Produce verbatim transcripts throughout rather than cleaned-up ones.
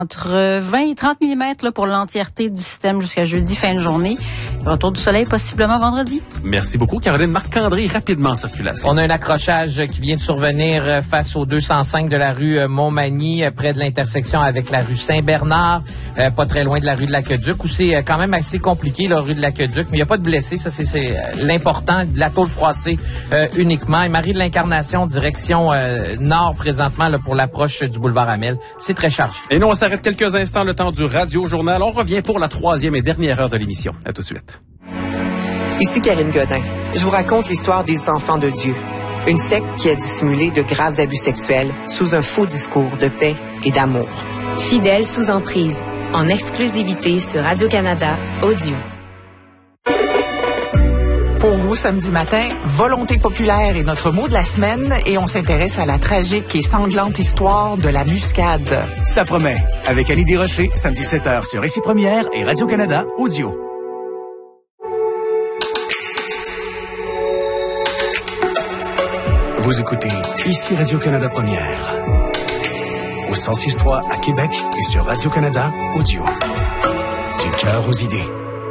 Entre vingt et trente millimètres là, pour l'entièreté du système jusqu'à jeudi, fin de journée. Retour du soleil possiblement vendredi. Merci beaucoup, Caroline. Marc-André, rapidement en circulation. On a un accrochage qui vient de survenir face au deux cent cinq de la rue Montmagny, près de l'intersection avec la rue Saint-Bernard, euh, pas très loin de la rue de l'Aqueduc, où c'est quand même assez compliqué, la rue de l'Aqueduc, mais il n'y a pas de blessés. Ça, c'est, c'est l'important, de la tôle froissée euh, uniquement. Et Marie de l'Incarnation, direction euh, nord présentement là, pour l'approche du boulevard Amel. C'est très chargé. Et nous, on s'arrête quelques instants, le temps du Radio-Journal. On revient pour la troisième et dernière heure de l'émission. À tout de suite. Ici Karine Godin. Je vous raconte l'histoire des enfants de Dieu. Une secte qui a dissimulé de graves abus sexuels sous un faux discours de paix et d'amour. Fidèles sous emprise, en exclusivité sur Radio-Canada Audio. Pour vous, samedi matin, volonté populaire est notre mot de la semaine et on s'intéresse à la tragique et sanglante histoire de la muscade. Ça promet. Avec Annie Desrochers, samedi sept heures sur Ici Première et Radio-Canada Audio. Vous écoutez Ici Radio-Canada Première. Au cent six trois à Québec et sur Radio-Canada Audio. Du cœur aux idées.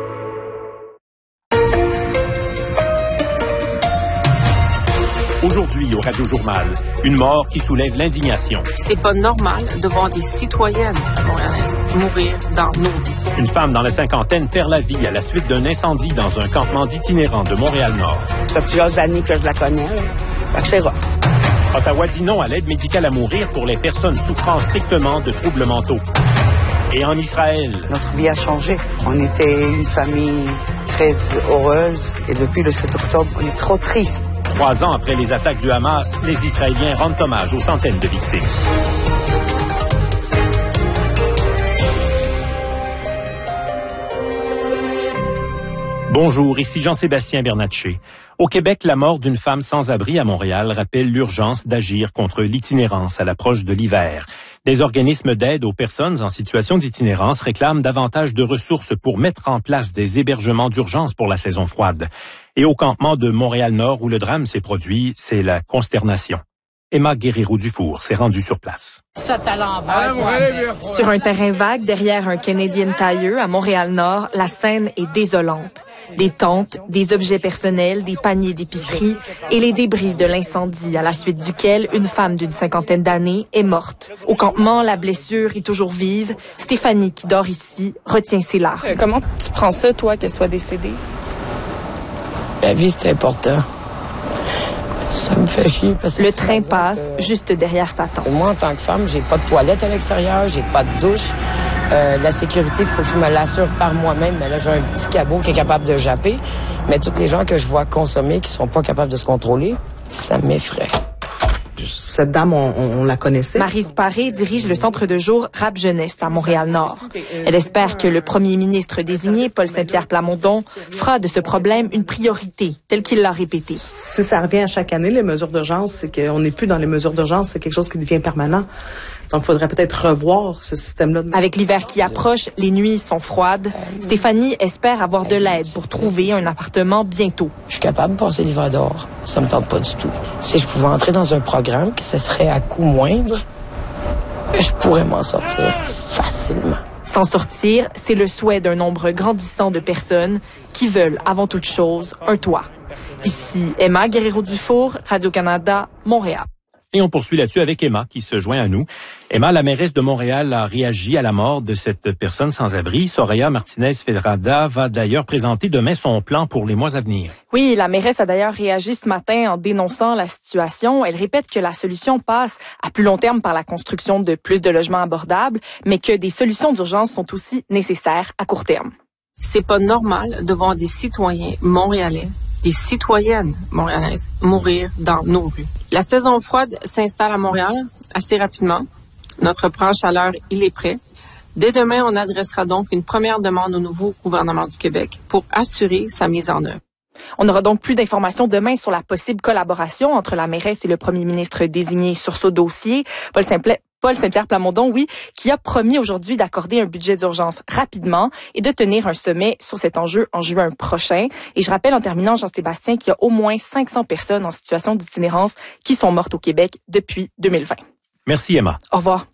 Aujourd'hui, au Radio-Journal, une mort qui soulève l'indignation. C'est pas normal de voir des citoyennes montréalaises mourir dans nos rues. Une femme dans la cinquantaine perd la vie à la suite d'un incendie dans un campement d'itinérants de Montréal-Nord. Ça fait plusieurs années que je la connais. Fait que c'est rough. Ottawa dit non à l'aide médicale à mourir pour les personnes souffrant strictement de troubles mentaux. Et en Israël... Notre vie a changé. On était une famille très heureuse et depuis le sept octobre, on est trop triste. Trois ans après les attaques du Hamas, les Israéliens rendent hommage aux centaines de victimes. Bonjour, ici Jean-Sébastien Bernatchez. Au Québec, la mort d'une femme sans abri à Montréal rappelle l'urgence d'agir contre l'itinérance à l'approche de l'hiver. Des organismes d'aide aux personnes en situation d'itinérance réclament davantage de ressources pour mettre en place des hébergements d'urgence pour la saison froide. Et au campement de Montréal-Nord où le drame s'est produit, c'est la consternation. Emma Guerrero-Dufour s'est rendue sur place. Sur un terrain vague derrière un Canadian Tire à Montréal-Nord, la scène est désolante. Des tentes, des objets personnels, des paniers d'épicerie et les débris de l'incendie à la suite duquel une femme d'une cinquantaine d'années est morte. Au campement, la blessure est toujours vive. Stéphanie, qui dort ici, retient ses larmes. Euh, comment tu prends ça, toi, qu'elle soit décédée? La vie, c'est important. Ça me fait chier parce que... Le train passe euh, juste derrière sa tente. Moi, en tant que femme, j'ai pas de toilette à l'extérieur, j'ai pas de douche. Euh, la sécurité, il faut que je me l'assure par moi-même. Mais là, j'ai un petit cabot qui est capable de japper. Mais tous les gens que je vois consommer, qui sont pas capables de se contrôler, ça m'effraie. Cette dame, on, on la connaissait. Maryse Paré dirige le centre de jour Rap Jeunesse à Montréal-Nord. Elle espère que le premier ministre désigné, Paul Saint-Pierre Plamondon, fera de ce problème une priorité, tel qu'il l'a répété. Si ça revient à chaque année, les mesures d'urgence, c'est qu'on n'est plus dans les mesures d'urgence, c'est quelque chose qui devient permanent. Donc, il faudrait peut-être revoir ce système-là. Avec l'hiver qui approche, les nuits sont froides. Stéphanie espère avoir de l'aide pour trouver un appartement bientôt. Je suis capable de passer l'hiver dehors. Ça me tente pas du tout. Si je pouvais entrer dans un programme, que ce serait à coût moindre, je pourrais m'en sortir facilement. S'en sortir, c'est le souhait d'un nombre grandissant de personnes qui veulent, avant toute chose, un toit. Ici, Emma Guerrero-Dufour, Radio-Canada, Montréal. Et on poursuit là-dessus avec Emma qui se joint à nous. Emma, la mairesse de Montréal, a réagi à la mort de cette personne sans abri. Soraya Martinez-Fedrada va d'ailleurs présenter demain son plan pour les mois à venir. Oui, la mairesse a d'ailleurs réagi ce matin en dénonçant la situation. Elle répète que la solution passe à plus long terme par la construction de plus de logements abordables, mais que des solutions d'urgence sont aussi nécessaires à court terme. C'est pas normal de voir des citoyens montréalais, des citoyennes montréalaises mourir dans nos rues. La saison froide s'installe à Montréal assez rapidement. Notre plan chaleur, il est prêt. Dès demain, on adressera donc une première demande au nouveau gouvernement du Québec pour assurer sa mise en œuvre. On aura donc plus d'informations demain sur la possible collaboration entre la mairesse et le premier ministre désigné sur ce dossier. Paul Saint-Pierre Paul Saint-Pierre Plamondon, oui, qui a promis aujourd'hui d'accorder un budget d'urgence rapidement et de tenir un sommet sur cet enjeu en juin prochain. Et je rappelle en terminant, Jean-Sébastien, qu'il y a au moins cinq cents personnes en situation d'itinérance qui sont mortes au Québec depuis deux mille vingt. Merci, Emma. Au revoir.